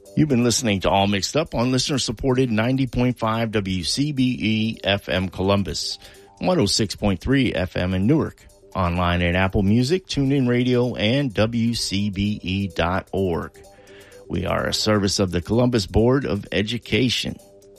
You've been listening to All Mixed Up on listener-supported 90.5 WCBE FM Columbus, 106.3 FM in Newark, online at Apple Music, TuneIn Radio, and WCBE.org. We are a service of the Columbus Board of Education.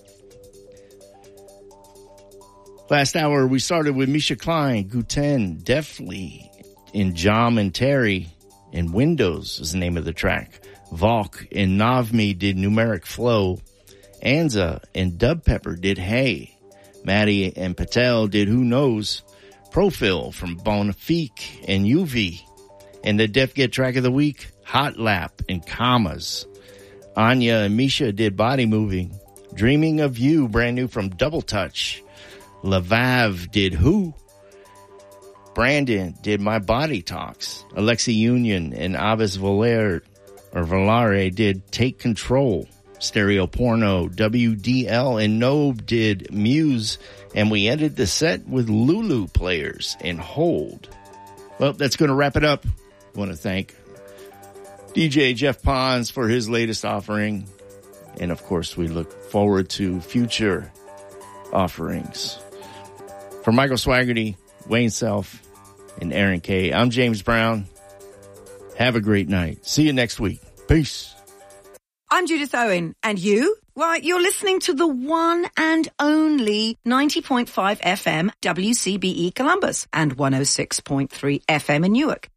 Last hour, we started with Misha Klein, Guten, Deftly, in Jom and Terry, and Windows is the name of the track. Valk and Navmi did Numeric Flow. Anza and Dub Pepper did Hey. Maddie and Patel did Who Knows. Profil from Bonifique and UV. And the Def Get track of the week, Hot Lap and Commas. Anya and Misha did Body Moving. Dreaming of You, brand new from Double Touch. Lavav did Who. Brandon did My Body Talks. Alexi Union and Avis Volare did Take Control. Stereo Porno, WDL, and Nobe did Muse. And we ended the set with Lulu Players and Hold. Well, that's going to wrap it up. I want to thank DJ Jeff Pons for his latest offering. And, of course, we look forward to future offerings. For Michael Swaggerty, Wayne Self, and Aaron K., I'm James Brown. Have a great night. See you next week. Peace. I'm Judith Owen. And you? Well, you're listening to the one and only 90.5 FM WCBE Columbus and 106.3 FM in Newark.